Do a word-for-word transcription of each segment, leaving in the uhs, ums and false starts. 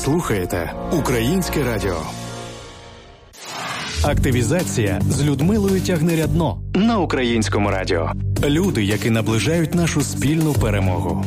Ви слухаєте Українське радіо. Активізація з Людмилою Тягнирядно на Українському радіо. Люди, які наближають нашу спільну перемогу.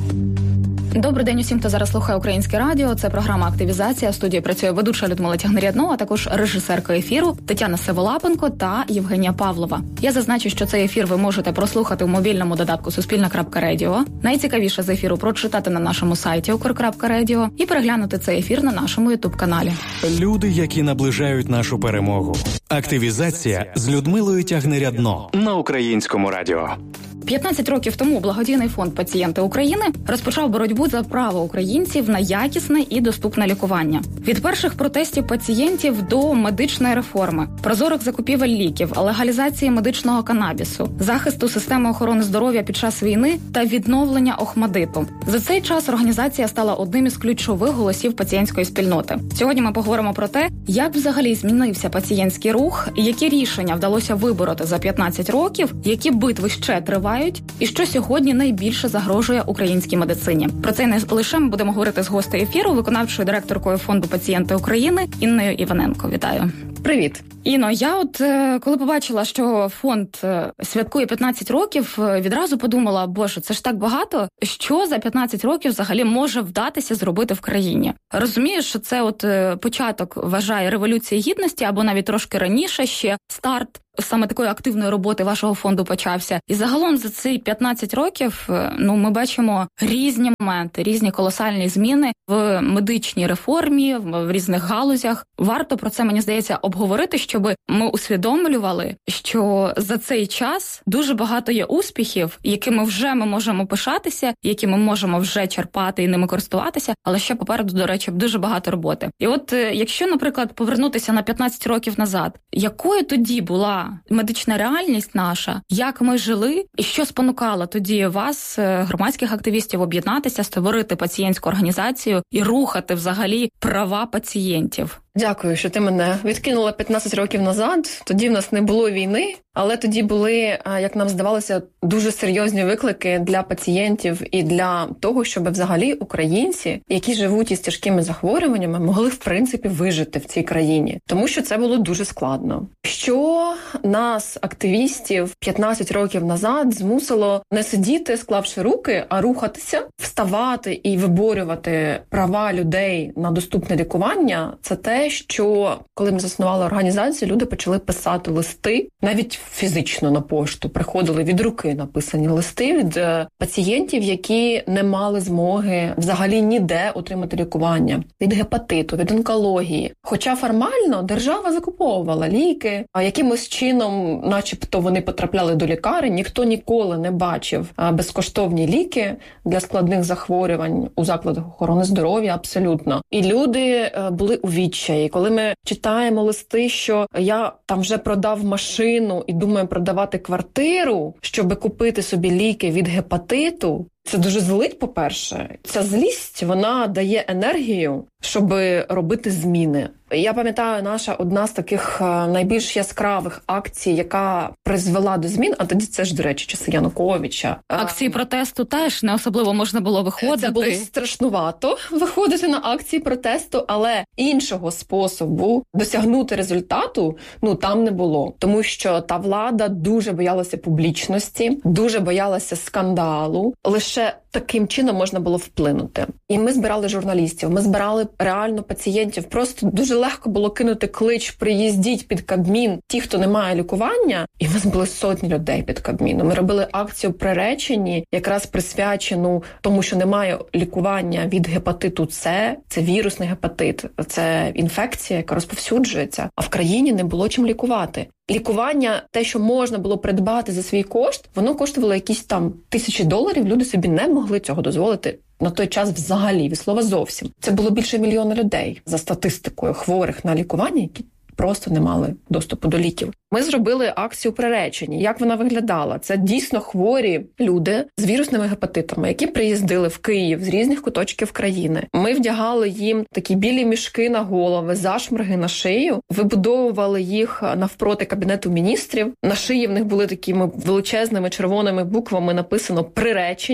Добрий день усім, хто зараз слухає Українське радіо. Це програма «Активізація». В студії працює ведуча Людмила Тягнирядно, а також режисерка ефіру Тетяна Севолапенко та Євгенія Павлова. Я зазначу, що цей ефір ви можете прослухати в мобільному додатку Суспільна крапка радіо. Найцікавіше з ефіру прочитати на нашому сайті укр крапка радіо і переглянути цей ефір на нашому ютуб-каналі. Люди, які наближають нашу перемогу. Активізація з Людмилою Тягнирядно на Українському радіо. п'ятнадцять років тому благодійний фонд «Пацієнти України» розпочав боротьбу за право українців на якісне і доступне лікування. Від перших протестів пацієнтів до медичної реформи, прозорих закупівель ліків, легалізації медичного канабісу, захисту системи охорони здоров'я під час війни та відновлення ОХМАДИТу. За цей час організація стала одним із ключових голосів пацієнтської спільноти. Сьогодні ми поговоримо про те, як взагалі змінився пацієнтський рух, які рішення вдалося вибороти за п'ятнадцять років, які битви ще тривають, і що сьогодні найбільше загрожує українській медицині. Про це не лише ми будемо говорити з гостею ефіру, виконавчою директоркою фонду «Пацієнти України» Інною Іваненко. Вітаю. Привіт. Іно, я от коли побачила, що фонд святкує п'ятнадцять років, відразу подумала, боже, це ж так багато, що за п'ятнадцять років взагалі може вдатися зробити в країні. Розумієш, що це от початок, вважає, Революції Гідності, або навіть трошки раніше ще старт саме такої активної роботи вашого фонду почався. І загалом за ці п'ятнадцять років, ну, ми бачимо різні моменти, різні колосальні зміни в медичній реформі, в різних галузях. Варто про це, мені здається, обговорити, щоб ми усвідомлювали, що за цей час дуже багато є успіхів, якими вже ми можемо пишатися, які ми можемо вже черпати і ними користуватися, але ще попереду, до речі, дуже багато роботи. І от якщо, наприклад, повернутися на п'ятнадцять років назад, якою тоді була медична реальність наша, як ми жили, і що спонукало тоді вас, громадських активістів, об'єднатися, створити пацієнтську організацію і рухати взагалі права пацієнтів? Дякую, що ти мене відкинула п'ятнадцять років назад. Тоді в нас не було війни, але тоді були, як нам здавалося, дуже серйозні виклики для пацієнтів і для того, щоб взагалі українці, які живуть із тяжкими захворюваннями, могли, в принципі, вижити в цій країні. Тому що це було дуже складно. Що нас, активістів, п'ятнадцять років назад змусило не сидіти, склавши руки, а рухатися, вставати і виборювати права людей на доступне лікування, це те, що коли ми заснували організацію, люди почали писати листи, навіть фізично на пошту, приходили від руки написані листи від пацієнтів, які не мали змоги взагалі ніде отримати лікування. Від гепатиту, від онкології. Хоча формально держава закуповувала ліки, а якимось чином, начебто, вони потрапляли до лікарень, ніхто ніколи не бачив безкоштовні ліки для складних захворювань у закладах охорони здоров'я, абсолютно. І люди були у відчаї. І коли ми читаємо листи, що я там вже продав машину і думаю продавати квартиру, щоб купити собі ліки від гепатиту, це дуже злить, по-перше. Ця злість, вона дає енергію, щоб робити зміни. Я пам'ятаю, наша одна з таких найбільш яскравих акцій, яка призвела до змін, а тоді це ж, до речі, часи Януковича. Акції протесту теж не особливо можна було виходити. Це було страшнувато виходити на акції протесту, але іншого способу досягнути результату, ну, там не було. Тому що та влада дуже боялася публічності, дуже боялася скандалу. Лише таким чином можна було вплинути. І ми збирали журналістів, ми збирали реально пацієнтів. Просто дуже легко було кинути клич «приїздіть під Кабмін» ті, хто не має лікування. І в нас були сотні людей під Кабміном. Ми робили акцію «Приречені», якраз присвячену тому, що немає лікування від гепатиту С. Це вірусний гепатит, це інфекція, яка розповсюджується. А в країні не було чим лікувати. Лікування, те, що можна було придбати за свій кошт, воно коштувало якісь там тисячі доларів. Люди собі не могли цього дозволити на той час взагалі, від слова зовсім. Це було більше мільйона людей, за статистикою, хворих на лікування, які просто не мали доступу до ліків. Ми зробили акцію «Приречені». Як вона виглядала? Це дійсно хворі люди з вірусними гепатитами, які приїздили в Київ з різних куточків країни. Ми вдягали їм такі білі мішки на голови, зашморги на шию, вибудовували їх навпроти Кабінету міністрів. На шиї в них були такими величезними червоними буквами написано «Приречені».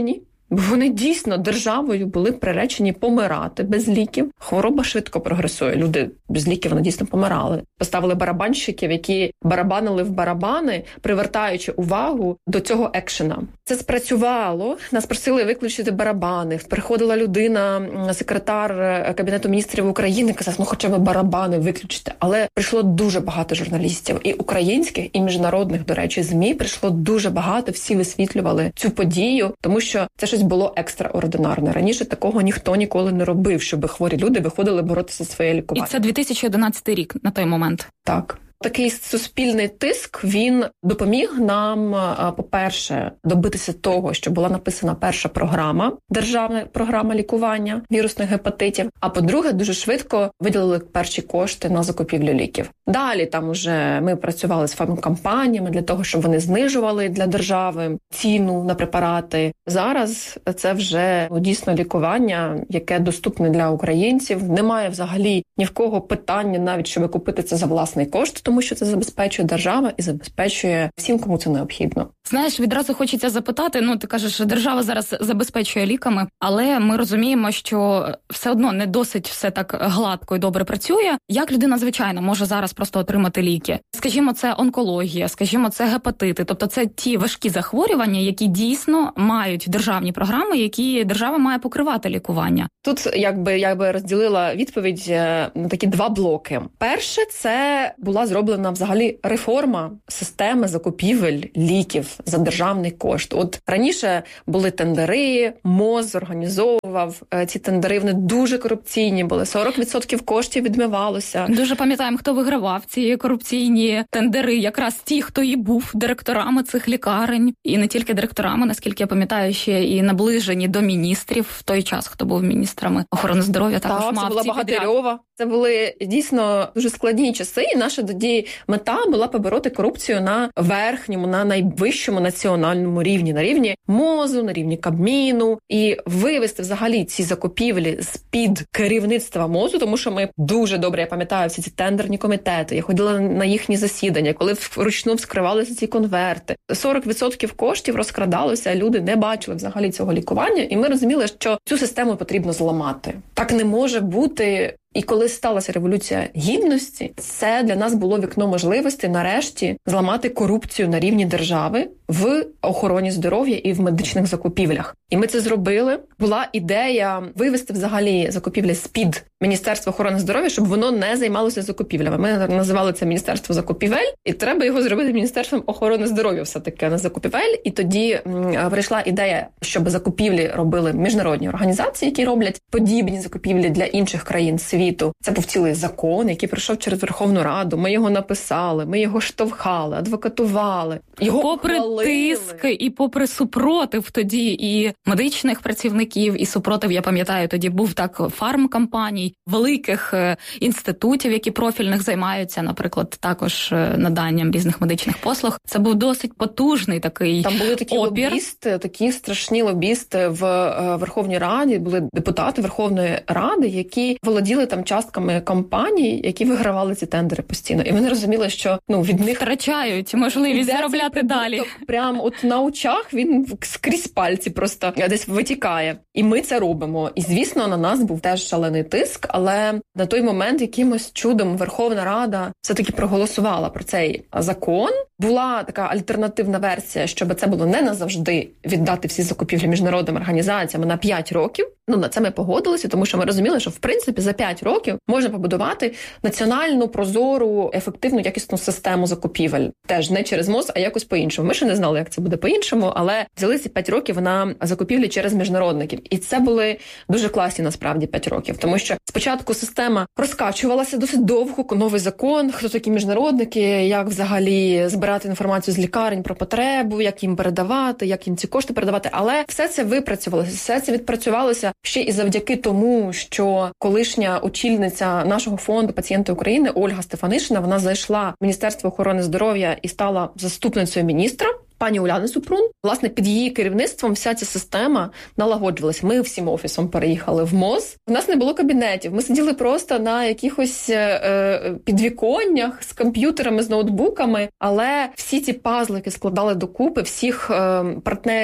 Бо вони дійсно державою були приречені помирати без ліків. Хвороба швидко прогресує. Люди без ліків вони дійсно помирали. Поставили барабанщиків, які барабанили в барабани, привертаючи увагу до цього екшена. Це спрацювало. Нас просили виключити барабани. Приходила людина, секретар Кабінету міністрів України, казав, ну хоча б барабани виключити. Але прийшло дуже багато журналістів. І українських, і міжнародних, до речі, ЗМІ прийшло дуже багато. Всі висвітлювали цю подію, тому що це щось було екстраординарне. Раніше такого ніхто ніколи не робив, щоб хворі люди виходили боротися за своє лікування. І це дві тисячі одинадцятий рік на той момент. Так. Такий суспільний тиск, він допоміг нам, по-перше, добитися того, що була написана перша програма, державна програма лікування вірусних гепатитів, а по-друге, дуже швидко виділили перші кошти на закупівлю ліків. Далі там уже ми працювали з фармкомпаніями для того, щоб вони знижували для держави ціну на препарати. Зараз це вже дійсно лікування, яке доступне для українців. Немає взагалі ні в кого питання навіть, щоб купити це за власний кошт, тому що це забезпечує держава і забезпечує всім, кому це необхідно. Знаєш, відразу хочеться запитати, ну ти кажеш, що держава зараз забезпечує ліками, але ми розуміємо, що все одно не досить все так гладко і добре працює. Як людина, звичайно, може зараз просто отримати ліки? Скажімо, це онкологія, скажімо, це гепатити, тобто це ті важкі захворювання, які дійсно мають державні програми, які держава має покривати лікування. Тут якби я би розділила відповідь на такі два блоки. Перше, це була зроблена взагалі реформа системи закупівель ліків за державний кошт. От раніше були тендери, МОЗ організовував ці тендери, вони дуже корупційні були, сорок відсотків коштів відмивалося. Дуже пам'ятаємо, хто вигравав ці корупційні тендери, якраз ті, хто і був директорами цих лікарень, і не тільки директорами, наскільки я пам'ятаю, ще і наближені до міністрів в той час, хто був міністрами охорони здоров'я, також так, мав це була ці Багатирьова. Це були дійсно дуже складні часи, і наша тоді мета була побороти корупцію на верхньому, на найвищому національному рівні, на рівні МОЗу, на рівні Кабміну, і вивести взагалі ці закупівлі з-під керівництва МОЗу, тому що ми дуже добре, я пам'ятаю, всі ці тендерні комітети, я ходила на їхні засідання, коли вручну вскривалися ці конверти. сорок відсотків коштів розкрадалося, люди не бачили взагалі цього лікування, і ми розуміли, що цю систему потрібно зламати. Так не може бути. І коли сталася Революція Гідності, це для нас було вікно можливості нарешті зламати корупцію на рівні держави в охороні здоров'я і в медичних закупівлях. І ми це зробили. Була ідея вивести взагалі закупівлі з-під Міністерства охорони здоров'я, щоб воно не займалося закупівлями. Ми називали це Міністерство закупівель, і треба його зробити Міністерством охорони здоров'я все-таки, на закупівель. І тоді м, прийшла ідея, щоб закупівлі робили міжнародні організації, які роблять подібні закупівлі для інших країн світу. Це був цілий закон, який пройшов через Верховну Раду. Ми його написали, ми його штовхали, адвокатували, його попри хвалили. Тиск і попри супротив тоді і медичних працівників, і супротив, я пам'ятаю, тоді був так фармкомпаній, великих інститутів, які профільних займаються, наприклад, також наданням різних медичних послуг. Це був досить потужний такий Там були такі опір. лобісти, такі страшні лобісти в Верховній Раді, були депутати Верховної Ради, які володіли там частками компаній, які вигравали ці тендери постійно. І вони розуміли, що ну від них втрачають можливість заробляти далі. Прямо от на очах він скрізь пальці просто десь витікає. І ми це робимо. І, звісно, на нас був теж шалений тиск, але на той момент якимось чудом Верховна Рада все-таки проголосувала про цей закон. Була така альтернативна версія, щоб це було не назавжди віддати всі закупівлі міжнародним організаціям на п'ять років. Ну, на це ми погодилися, тому що ми розуміли, що, в принципі, за п'ять років можна побудувати національну, прозору, ефективну, якісну систему закупівель. Теж не через МОЗ, а якось по-іншому. Ми ще не знали, як це буде по-іншому, але взяли ці п'ять років на закупівлі через міжнародників. І це були дуже класні, насправді, п'ять років. Тому що спочатку система розкачувалася досить довго, новий закон, хто такі міжнародники, як взагалі збирати інформацію з лікарень про потребу, як їм передавати, як їм ці кошти передавати. Але все це випрацювалося, все це відпрацювалося ще і завдяки тому, що колишня очільниця нашого фонду «Пацієнти України» Ольга Стефанишина, вона зайшла в Міністерство охорони здоров'я і стала заступницею міністра. Пані Уляни Супрун, власне, під її керівництвом вся ця система налагоджувалась. Ми всім офісом переїхали в МОЗ. У нас не було кабінетів. Ми сиділи просто на якихось е, підвіконнях з комп'ютерами, з ноутбуками, але всі ці пазлики складали докупи, всіх е, партнерів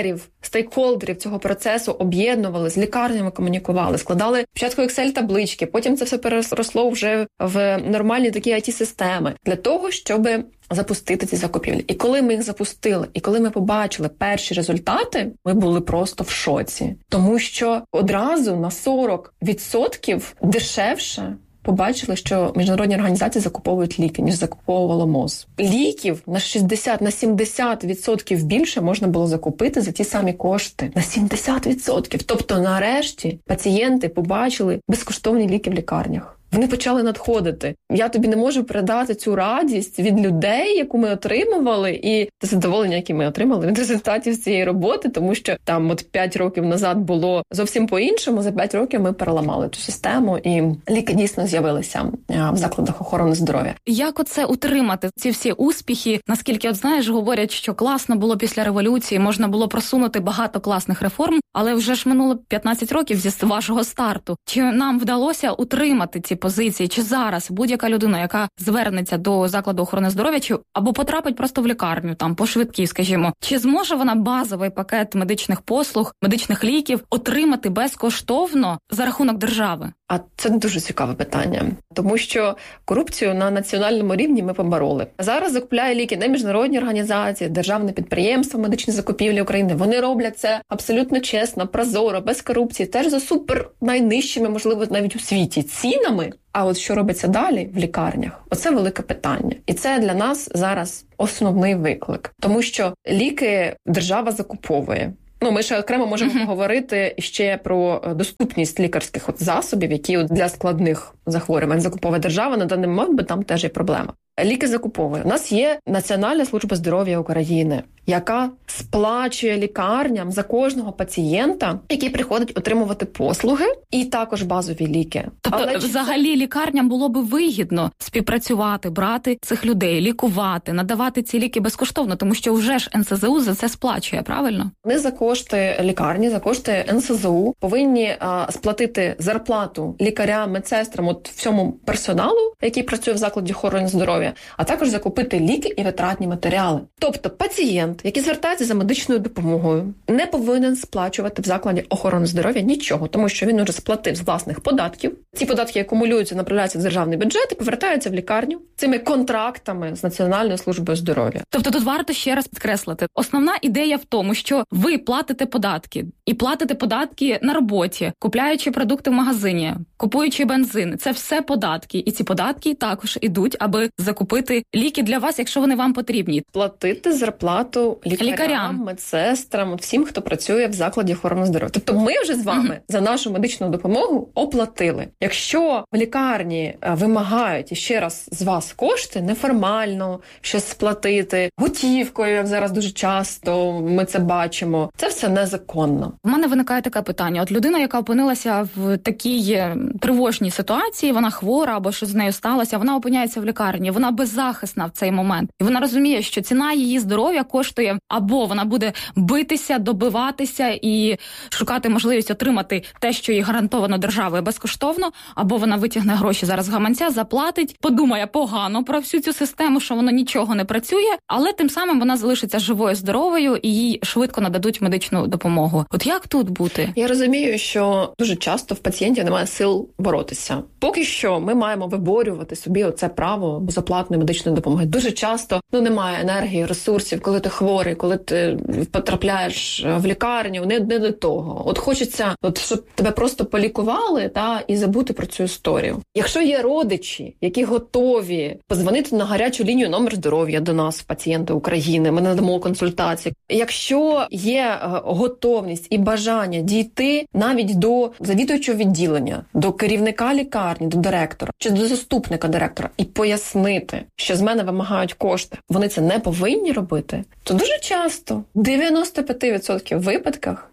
стейкхолдерів цього процесу об'єднували, з лікарнями комунікували, складали спочатку Excel-таблички, потім це все переросло вже в нормальні такі ай ті-системи для того, щоб запустити ці закупівлі. І коли ми їх запустили, і коли ми побачили перші результати, ми були просто в шоці. Тому що одразу на сорок відсотків дешевше побачили, що міжнародні організації закуповують ліки, ніж закуповувало МОЗ. Ліків на шістдесят, на сімдесят відсотків більше можна було закупити за ті самі кошти. На сімдесят відсотків. Тобто, нарешті, пацієнти побачили безкоштовні ліки в лікарнях. Вони почали надходити. Я тобі не можу передати цю радість від людей, яку ми отримували, і задоволення, яке ми отримали від результатів цієї роботи, тому що там от п'ять років назад було зовсім по-іншому, за п'ять років ми переламали цю систему, і ліки дійсно з'явилися в закладах охорони здоров'я. Як оце утримати, ці всі успіхи? Наскільки, от знаєш, говорять, що класно було після революції, можна було просунути багато класних реформ, але вже ж минуло п'ятнадцять років зі вашого старту. Чи нам вдалося утримати ці позиції, чи зараз будь-яка людина, яка звернеться до закладу охорони здоров'я, чи або потрапить просто в лікарню, там, по швидкій, скажімо, чи зможе вона базовий пакет медичних послуг, медичних ліків отримати безкоштовно за рахунок держави? А це дуже цікаве питання, тому що корупцію на національному рівні ми побороли. Зараз закупляє ліки не міжнародні організації, державне підприємство медичні закупівлі України. Вони роблять це абсолютно чесно, прозоро, без корупції, теж за супер найнижчими, можливо, навіть у світі цінами. А от що робиться далі в лікарнях? Оце велике питання. І це для нас зараз основний виклик. Тому що ліки держава закуповує. Ну, ми ще окремо можемо uh-huh. поговорити ще про доступність лікарських от засобів, які от для складних захворювань закуповує держава. На даний момент, бо там теж є проблема. Ліки закуповує. У нас є Національна служба здоров'я України, яка сплачує лікарням за кожного пацієнта, який приходить отримувати послуги, і також базові ліки. Тобто, але взагалі це... лікарням було би вигідно співпрацювати, брати цих людей, лікувати, надавати ці ліки безкоштовно, тому що вже ж ен ес зе у за це сплачує, правильно? Вони за кошти лікарні, за кошти ен ес зе у повинні а, сплатити зарплату лікарям, медсестрам, от всьому персоналу, який працює в закладі охорони здоров'я, а також закупити ліки і витратні матеріали. Тобто пацієнт, який звертається за медичною допомогою, не повинен сплачувати в закладі охорони здоров'я нічого, тому що він уже сплатив з власних податків. Ці податки акумулюються, направляються в державний бюджет і повертаються в лікарню цими контрактами з Національною службою здоров'я. Тобто тут варто ще раз підкреслити. Основна ідея в тому, що ви платите податки. І платите податки на роботі, купляючи продукти в магазині, купуючи бензин. Це все податки. І ці податки також ідуть, аби закупити ліки для вас, якщо вони вам потрібні. Платити зарплату лікарям, лікарям. медсестрам, всім, хто працює в закладі охорони здоров'я. Тобто ми вже з вами mm-hmm. за нашу медичну допомогу оплатили. Якщо в лікарні вимагають ще раз з вас кошти, неформально щось сплатити, готівкою, як зараз дуже часто ми це бачимо, це все незаконно. У мене виникає таке питання. От людина, яка опинилася в такій тривожній ситуації, вона хвора або щось з нею сталося, вона опиняється в лікарні, вона беззахисна в цей момент. І вона розуміє, що ціна її здоров'я коштує, або вона буде битися, добиватися і шукати можливість отримати те, що їй гарантовано державою безкоштовно, або вона витягне гроші зараз з гаманця, заплатить, подумає погано про всю цю систему, що воно нічого не працює, але тим самим вона залишиться живою, здоровою і їй швидко нададуть медичну допомогу. От як тут бути? Я розумію, що дуже часто в пацієнтів немає сил боротися. Поки що ми маємо виборювати собі оце право безоплатної медичної допомоги. Дуже часто ну немає енергії, ресурсів, коли ти хворий, коли ти потрапляєш в лікарню, не, не до того. От хочеться, от щоб тебе просто полікували та і забути про цю історію. Якщо є родичі, які готові позвонити на гарячу лінію номер здоров'я до нас, пацієнти України, ми надамо консультації. Якщо є готовність і бажання дійти навіть до завідуючого відділення, до керівника лікарні, до директора чи до заступника директора і пояснити, що з мене вимагають кошти, вони це не повинні робити, то дуже часто, в дев'яносто п'ять відсотків випадках,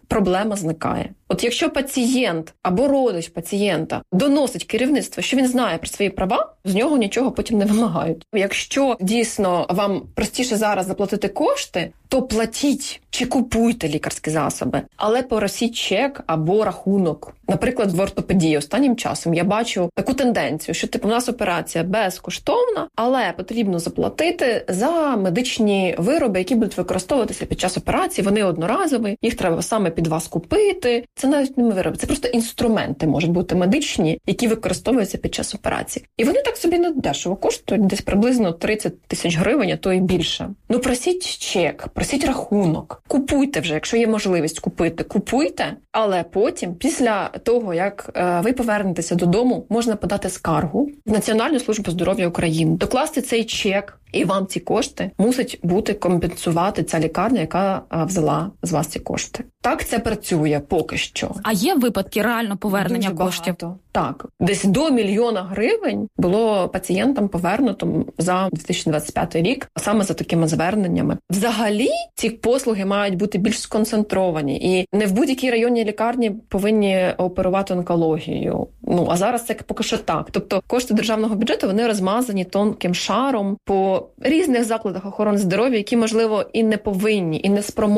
проблема зникає. От якщо пацієнт або родич пацієнта доносить керівництво, що він знає про свої права, з нього нічого потім не вимагають. Якщо дійсно вам простіше зараз заплатити кошти, то платіть чи купуйте лікарські засоби, але просіть чек або рахунок. Наприклад, в ортопедії останнім часом я бачу таку тенденцію, що типу у нас операція безкоштовна, але потрібно заплатити за медичні вироби, які будуть використовуватися під час операції. Вони одноразові, їх треба саме під вас купити. Це навіть не вироби, це просто інструменти можуть бути медичні, які використовуються під час операції. І вони так собі не дешево коштують, десь приблизно тридцять тисяч гривень, а то і більше. Ну просіть чек, просіть рахунок, купуйте вже, якщо є можливість купити, купуйте, але потім, після того, як е, ви повернетеся додому, можна подати скаргу в Національну службу здоров'я України, докласти цей чек, і вам ці кошти мусить бути компенсувати ця лікарня, яка а, взяла з вас ці кошти. Так це працює поки що. А є випадки реально повернення Дуже коштів? Багато. Так. Десь до мільйона гривень було пацієнтам повернуто за дві тисячі двадцять п'ятий рік, саме за такими зверненнями. Взагалі, ці послуги мають бути більш сконцентровані. І не в будь-якій районній лікарні повинні оперувати онкологію. Ну, а зараз це поки що так. Тобто кошти державного бюджету, вони розмазані тонким шаром по різних закладах охорони здоров'я, які, можливо, і не повинні, і не спроможні